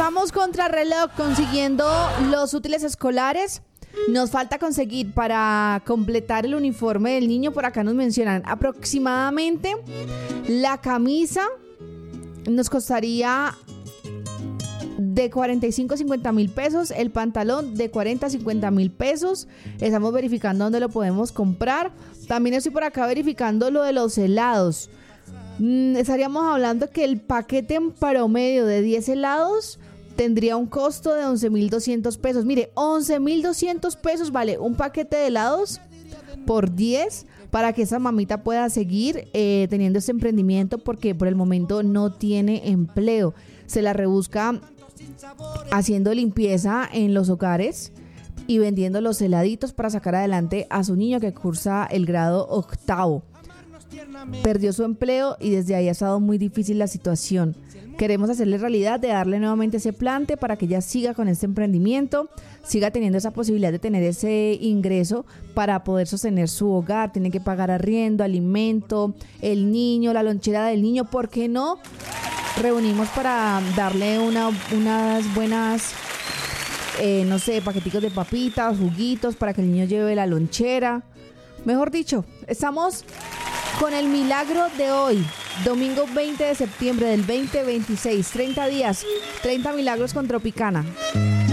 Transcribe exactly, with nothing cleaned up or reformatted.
Vamos contra reloj consiguiendo los útiles escolares. Nos falta conseguir para completar el uniforme del niño. Por acá nos mencionan aproximadamente la camisa nos costaría de cuarenta y cinco a cincuenta mil pesos, el pantalón de cuarenta a cincuenta mil pesos. Estamos verificando dónde lo podemos comprar. También estoy por acá verificando lo de los helados. Mm, estaríamos hablando que el paquete en promedio de diez helados tendría un costo de once mil doscientos pesos. Mire, once mil doscientos pesos vale un paquete de helados por diez para que esa mamita pueda seguir eh, teniendo este emprendimiento, porque por el momento no tiene empleo. Se la rebusca haciendo limpieza en los hogares y vendiendo los heladitos para sacar adelante a su niño que cursa el grado octavo. Perdió su empleo y desde ahí ha estado muy difícil la situación. Queremos hacerle realidad de darle nuevamente ese plante para que ella siga con este emprendimiento, siga teniendo esa posibilidad de tener ese ingreso para poder sostener su hogar. Tiene que pagar arriendo, alimento, el niño, la lonchera del niño. ¿Por qué no reunimos para darle una, unas buenas, eh, no sé, paqueticos de papitas, juguitos para que el niño lleve la lonchera? Mejor dicho, estamos con el milagro de hoy, domingo veinte de septiembre del veinte veintiséis, treinta días, treinta milagros con Tropicana.